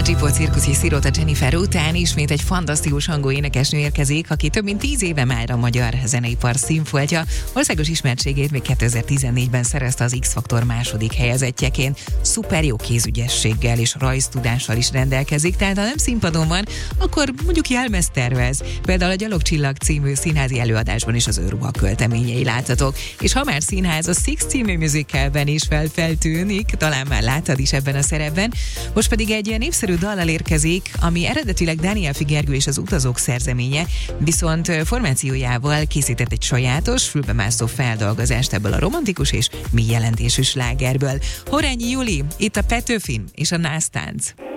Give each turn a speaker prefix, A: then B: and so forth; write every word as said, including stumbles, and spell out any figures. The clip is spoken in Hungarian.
A: A Zsipó cirkuszi Szirota Jennifer után ismét egy fantasztikus hangú énekesnő érkezik, aki több mint tíz éve már a magyar zeneipar színfoltja. Országos ismertségét még kétezer-tizennégyben szerezte az X-faktor második helyezettjeként. Szuper jó kézügyességgel és rajztudással is rendelkezik, tehát ha nem színpadon van, akkor mondjuk jelmezt tervez. Például a Gyalogcsillag című színházi előadásban is az ő ruha költeményei láthatók. És ha már színház, a Six című musicalben is fel feltűnik, talán már láttad is ebben a szerepben. Most pedig egy ilyen népszerű dallal érkezik, ami eredetileg Dániel Figergő és az Utazók szerzeménye, viszont formációjával készített egy sajátos, fülbemászó feldolgozást ebből a romantikus és mély jelentésű slágerből. Horányi Juli, itt a Petőfin és a násztánc.